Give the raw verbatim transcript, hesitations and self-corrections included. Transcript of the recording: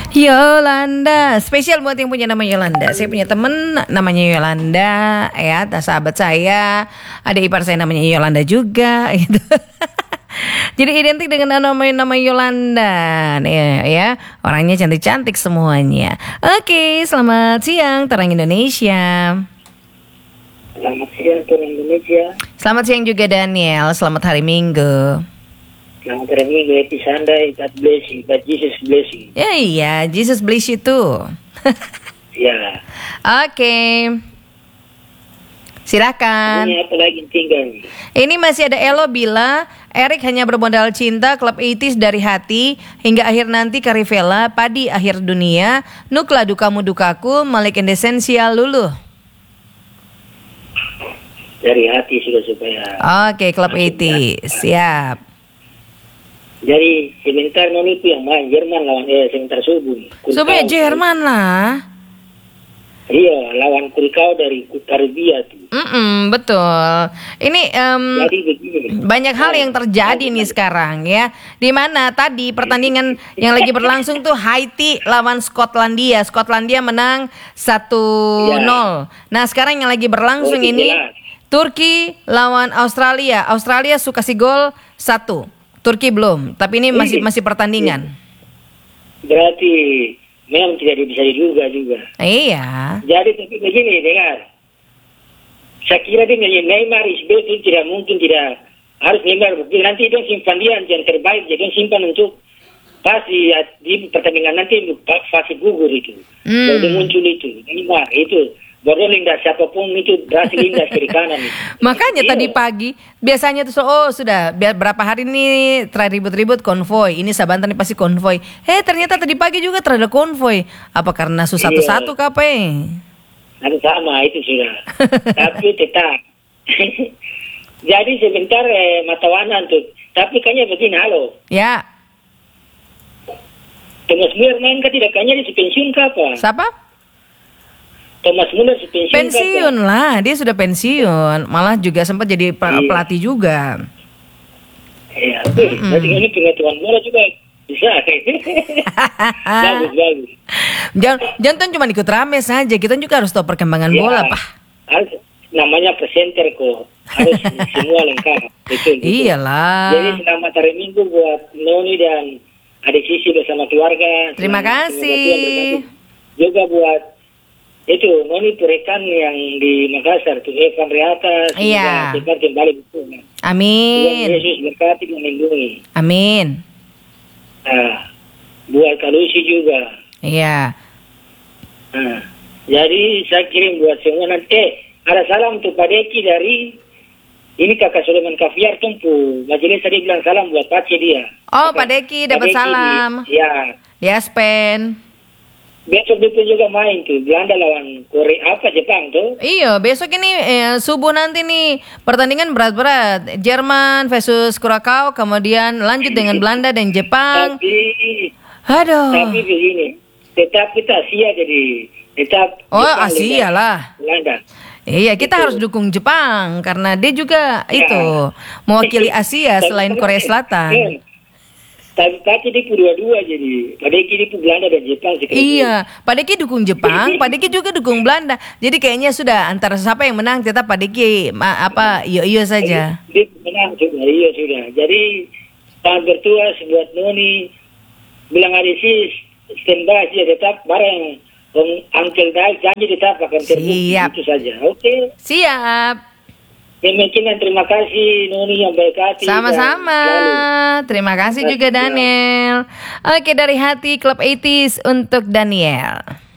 Yolanda, spesial buat yang punya nama Yolanda. Saya punya temen namanya Yolanda, ya, sahabat saya, ada ipar saya namanya Yolanda juga, gitu. Jadi identik dengan nama nama Yolanda, ya, ya. Orangnya cantik-cantik semuanya. Oke, selamat siang, Terang Indonesia. Selamat siang, Terang Indonesia. Selamat siang juga Daniel. Selamat hari Minggu. Selamat hari Minggu, happy Sunday, God bless you, but Jesus bless you. Ya iya, Jesus bless you too. Ya. Oke. Silakan. Ini apa lagi tinggal nih? Ini masih ada Elo bila Erik hanya bermodal cinta, klub delapan puluh dari hati hingga akhir nanti Karivela, padi akhir dunia, nukla dukamu dukaku, Malik Indesensial luluh. Dari hati sudah supaya. Oke, klub delapan puluh, siap. Jadi sebentar non itu yang main Jerman lawan eh sebentar subuh. Subuh Jerman lah. Iya, lawan Kurikau dari Karibia tuh. Mm-mm, betul. Ini um, Jadi begini. banyak hal yang terjadi nih sekarang ya. Di mana tadi pertandingan yang lagi berlangsung tuh Haiti lawan Skotlandia. Skotlandia menang satu nol. Nah, sekarang yang lagi berlangsung Oh, ini jelas. Turki lawan Australia. Australia suka kasih gol satu. Turki belum, tapi ini masih masih pertandingan. Berarti memang tidak bisa diduga juga. Iya. Jadi tapi begini, dengar. Saya kira dia Neymar is best, tidak mungkin tidak harus Neymar. Nanti dia simpan dia yang terbaik, jadi simpan untuk pasti di pertandingan nanti fase gugur itu. Hmm. Baru muncul itu Neymar itu. Baru lindas siapapun itu berhasil lindas kiri kanan itu. Makanya Iya. tadi pagi biasanya tuh oh sudah biar berapa hari ini terakhir ribut-ribut konvoy. Ini Sabantan pasti konvoy. Eh ternyata tadi pagi juga terada konvoy. Apa karena sus satu-satu Iya. kape? Ada sama itu sudah. Tapi tetap. Jadi sebentar eh, matawanan tuh. Tapi kayaknya begini, halo. Ya. Thomas Muller main kan tidak kayaknya di pensiun kah apa? Siapa? Thomas Muller si pensiun. Pensiun kah, lah, dia sudah pensiun. Malah juga sempat jadi pe- Iya. pelatih juga. Iya, betul. Berarti ini pengetahuan bola juga bisa. Bagus, bagus. Jangan, jangan cuma ikut rame saja. Kita juga harus tahu perkembangan Ya, bola, Pak. Harus, namanya presenter kok. Harus semua lengkap. Betul, betul. Iyalah. Jadi selamat hari Minggu buat Noni dan adik Sisi bersama keluarga. Terima Selamat- kasih. semoga Tuhan berkati. Juga buat itu Noni rekan yang di Makassar tuh Evan Reata. Iya. Cepat kembali betul. Tuhan Amin. Yesus berkati dan melindungi. Amin. Nah, buat Kalusi juga. Iya. Nah, jadi saya kirim buat semua nanti. Eh, ada salam untuk Pak Deki dari ini kakak Sulaiman Kaviar tumpu. Majelis tadi bilang salam buat Pace dia. Oh, Pak Kakak- Deki dapat salam. Ya. Di Aspen. Besok itu juga main tuh Belanda lawan Korea apa Jepang tuh. Iya, besok ini eh, subuh nanti nih pertandingan berat-berat. Jerman versus Kurakau, kemudian lanjut dengan Belanda dan Jepang. Tapi Aduh. tapi begini, tetap kita Asia jadi tetap. Oh, Jepang Asia lindas lah. Belanda. Iya, kita Itu. harus dukung Jepang karena dia juga Ya. itu mewakili Asia selain Korea Selatan. Eh, Tapi tapi dia dua-dua jadi. Pada kiri itu Belanda dan Jepang sekali. Iya, Pak Deki dukung Jepang, Pak Deki juga dukung Belanda. Jadi kayaknya sudah antara siapa yang menang tetap Pak Deki ma- apa iyo-iyo saja. Dia menang sudah, iya sudah. Jadi selamat bertugas buat Noni. Bilang ada sih standby saja tetap bareng Om Uncle Dai janji tetap akan terbukti. Siap. Itu saja. Oke. Siap. Demikian terima kasih Noni yang baik hati. dan Sama-sama. selalu. Terima kasih Terima juga kasih, ya. Daniel. Oke, dari hati Klub delapan puluh untuk Daniel.